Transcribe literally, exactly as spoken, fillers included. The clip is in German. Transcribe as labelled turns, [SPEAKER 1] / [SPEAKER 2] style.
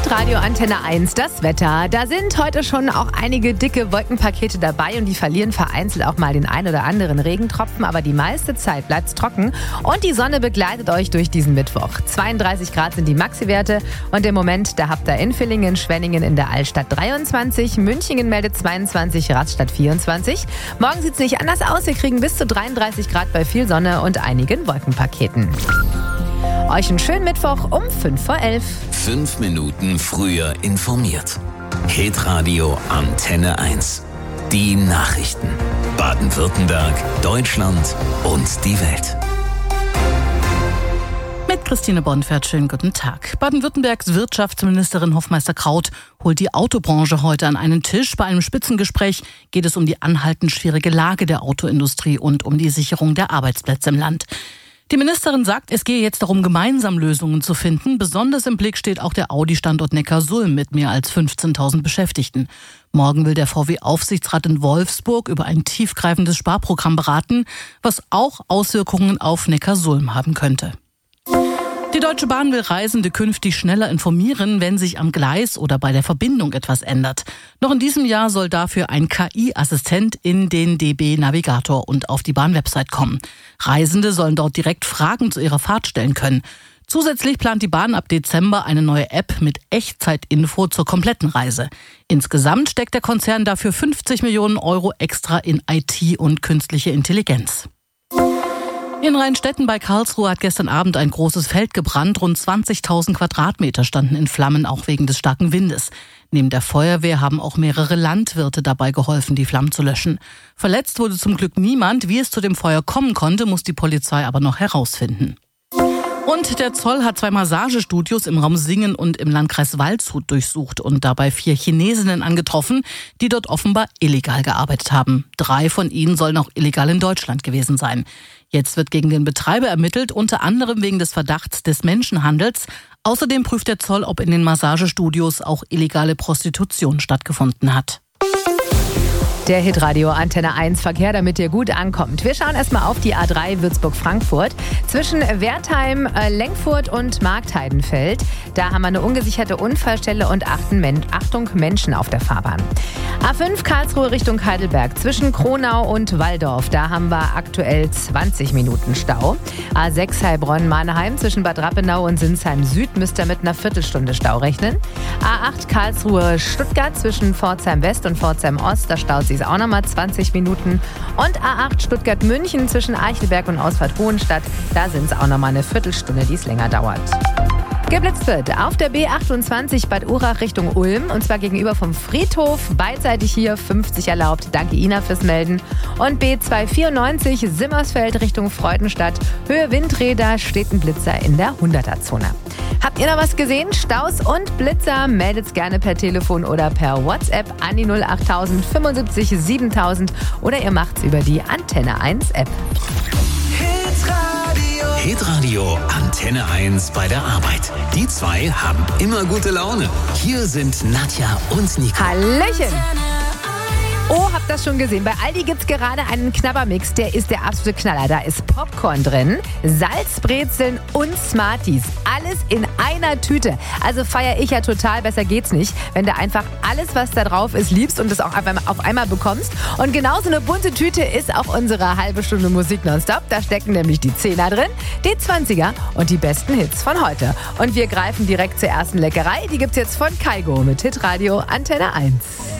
[SPEAKER 1] Hitradio Antenne eins, das Wetter. Da sind heute schon auch einige dicke Wolkenpakete dabei und die verlieren vereinzelt auch mal den ein oder anderen Regentropfen, aber die meiste Zeit bleibt es trocken und die Sonne begleitet euch durch diesen Mittwoch. zweiunddreißig Grad sind die Maxi-Werte und im Moment, da habt ihr in Villingen, Schwenningen in der Altstadt dreiundzwanzig, Münchingen meldet zweiundzwanzig, Rastatt vierundzwanzig. Morgen sieht es nicht anders aus, wir kriegen bis zu dreiunddreißig Grad bei viel Sonne und einigen Wolkenpaketen. Euch einen schönen Mittwoch um fünf vor elf.
[SPEAKER 2] Fünf Minuten früher informiert. Hitradio Antenne eins. Die Nachrichten. Baden-Württemberg, Deutschland und die Welt.
[SPEAKER 3] Mit Christine Bonfert, schönen guten Tag. Baden-Württembergs Wirtschaftsministerin Hofmeister-Kraut holt die Autobranche heute an einen Tisch. Bei einem Spitzengespräch geht es um die anhaltend schwierige Lage der Autoindustrie und um die Sicherung der Arbeitsplätze im Land. Die Ministerin sagt, es gehe jetzt darum, gemeinsam Lösungen zu finden. Besonders im Blick steht auch der Audi-Standort Neckarsulm mit mehr als fünfzehntausend Beschäftigten. Morgen will der V W-Aufsichtsrat in Wolfsburg über ein tiefgreifendes Sparprogramm beraten, was auch Auswirkungen auf Neckarsulm haben könnte. Die Deutsche Bahn will Reisende künftig schneller informieren, wenn sich am Gleis oder bei der Verbindung etwas ändert. Noch in diesem Jahr soll dafür ein K I-Assistent in den D B-Navigator und auf die Bahn-Website kommen. Reisende sollen dort direkt Fragen zu ihrer Fahrt stellen können. Zusätzlich plant die Bahn ab Dezember eine neue App mit Echtzeitinfo zur kompletten Reise. Insgesamt steckt der Konzern dafür fünfzig Millionen Euro extra in I T und künstliche Intelligenz. In Rheinstetten bei Karlsruhe hat gestern Abend ein großes Feld gebrannt. Rund zwanzigtausend Quadratmeter standen in Flammen, auch wegen des starken Windes. Neben der Feuerwehr haben auch mehrere Landwirte dabei geholfen, die Flammen zu löschen. Verletzt wurde zum Glück niemand. Wie es zu dem Feuer kommen konnte, muss die Polizei aber noch herausfinden. Und der Zoll hat zwei Massagestudios im Raum Singen und im Landkreis Waldshut durchsucht und dabei vier Chinesinnen angetroffen, die dort offenbar illegal gearbeitet haben. Drei von ihnen sollen auch illegal in Deutschland gewesen sein. Jetzt wird gegen den Betreiber ermittelt, unter anderem wegen des Verdachts des Menschenhandels. Außerdem prüft der Zoll, ob in den Massagestudios auch illegale Prostitution stattgefunden hat.
[SPEAKER 1] Der Hitradio Antenne eins Verkehr, damit ihr gut ankommt. Wir schauen erstmal auf die A drei Würzburg-Frankfurt. Zwischen Wertheim, Lenkfurt und Marktheidenfeld. Da haben wir eine ungesicherte Unfallstelle und Achtung, Menschen auf der Fahrbahn. A fünf Karlsruhe Richtung Heidelberg. Zwischen Kronau und Walldorf. Da haben wir aktuell zwanzig Minuten Stau. A sechs Heilbronn-Mannheim. Zwischen Bad Rappenau und Sinsheim Süd müsst ihr mit einer Viertelstunde Stau rechnen. A acht Karlsruhe-Stuttgart. Zwischen Pforzheim West und Pforzheim Ost. Da staut sich auch nochmal zwanzig Minuten. Und A acht Stuttgart-München zwischen Eichelberg und Ausfahrt-Hohenstadt. Da sind es auch nochmal eine Viertelstunde, die es länger dauert. Geblitzt wird auf der B achtundzwanzig Bad Urach Richtung Ulm und zwar gegenüber vom Friedhof. Beidseitig hier fünfzig erlaubt. Danke Ina fürs Melden. Und B zweihundertvierundneunzig Simmersfeld Richtung Freudenstadt. Höhe Windräder steht ein Blitzer in der hunderter-Zone. Habt ihr noch was gesehen? Staus und Blitzer? Meldet's gerne per Telefon oder per WhatsApp an die null acht null null fünfundsiebzig siebentausend oder ihr macht's über die Antenne eins App.
[SPEAKER 2] Hitradio Antenne eins bei der Arbeit. Die zwei haben immer gute Laune. Hier sind Nadja und Nico.
[SPEAKER 1] Hallöchen! Oh, habt das schon gesehen? Bei Aldi gibt's gerade einen Knabbermix, der ist der absolute Knaller. Da ist Popcorn drin, Salzbrezeln und Smarties. Alles in einer Tüte. Also feiere ich ja total, besser geht's nicht, wenn du einfach alles, was da drauf ist, liebst und es auch auf einmal bekommst. Und genauso eine bunte Tüte ist auch unsere halbe Stunde Musik nonstop. Da stecken nämlich die Zehner drin, die Zwanziger und die besten Hits von heute. Und wir greifen direkt zur ersten Leckerei. Die gibt's jetzt von Kaigo mit Hitradio Antenne eins.